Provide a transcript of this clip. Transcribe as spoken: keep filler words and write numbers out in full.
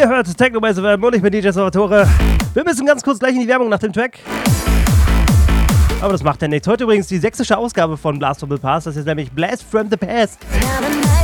Ihr hört Techno bei S W M und ich bin D J Salvatore. Wir müssen ganz kurz gleich in die Werbung nach dem Track. Aber das macht ja nichts. Heute übrigens die sächsische Ausgabe von Blast from the Past. Das ist nämlich Blast from the Past.